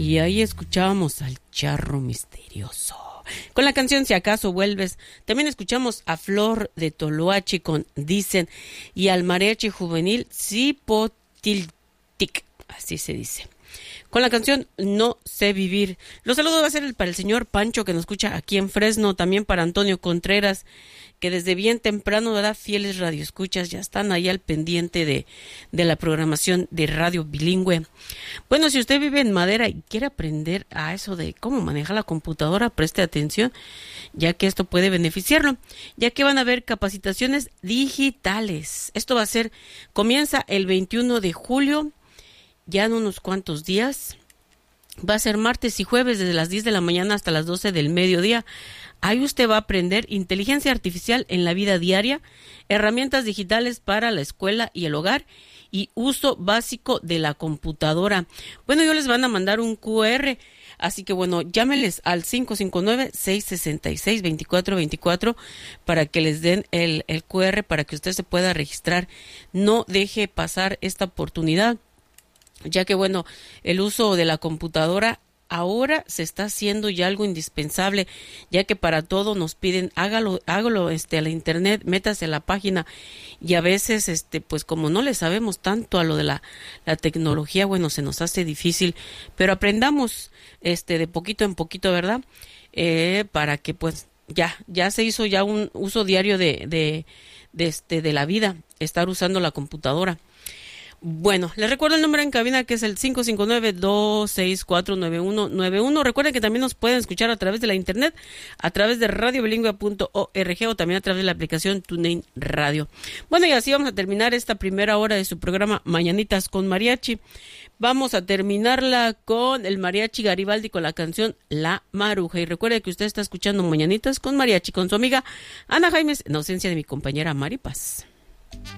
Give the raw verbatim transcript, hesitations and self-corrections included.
Y ahí escuchábamos al Charro Misterioso con la canción Si Acaso Vuelves. También escuchamos a Flor de Toloache con Dicen, y al mariachi juvenil Zipotiltic, así se dice, con la canción No Sé Vivir. Los saludos va a ser para el señor Pancho, que nos escucha aquí en Fresno, también para Antonio Contreras, que desde bien temprano, ¿verdad?, fieles radioescuchas, ya están ahí al pendiente de, de la programación de Radio Bilingüe. Bueno, si usted vive en Madera y quiere aprender a eso de cómo manejar la computadora, preste atención, ya que esto puede beneficiarlo, ya que van a haber capacitaciones digitales. Esto va a ser, comienza el veintiuno de julio, ya en unos cuantos días. Va a ser martes y jueves desde las diez de la mañana hasta las doce del mediodía. Ahí usted va a aprender inteligencia artificial en la vida diaria, herramientas digitales para la escuela y el hogar y uso básico de la computadora. Bueno, ellos les van a mandar un cu erre, así que bueno, llámenles al cinco cinco nueve, seis seis seis, dos cuatro dos cuatro para que les den el, el cu erre para que usted se pueda registrar. No deje pasar esta oportunidad, ya que bueno, el uso de la computadora ahora se está haciendo ya algo indispensable, ya que para todo nos piden hágalo, hágalo este a la internet, métase a la página, y a veces este pues como no le sabemos tanto a lo de la, la tecnología, bueno, se nos hace difícil, pero aprendamos este de poquito en poquito, ¿verdad? Eh, para que pues ya, ya se hizo ya un uso diario de, de, de este de la vida, estar usando la computadora. Bueno, les recuerdo el número en cabina, que es el cinco cinco nueve, dos seis cuatro, nueve uno nueve uno. Recuerden que también nos pueden escuchar a través de la internet, a través de radio bilingüe punto org o también a través de la aplicación TuneIn Radio. Bueno, y así vamos a terminar esta primera hora de su programa Mañanitas con Mariachi. Vamos a terminarla con el Mariachi Garibaldi con la canción La Maruja. Y recuerde que usted está escuchando Mañanitas con Mariachi con su amiga Ana Jaimes, en ausencia de mi compañera Mari Paz.